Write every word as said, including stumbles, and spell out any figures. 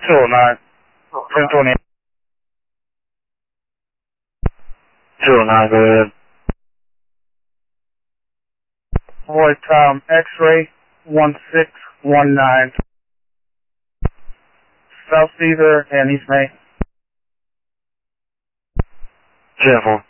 two oh nine. ten twenty. two oh nine, go ahead. Roy Tom, X-ray, one six one nine. South Cedar and East Main. ten four.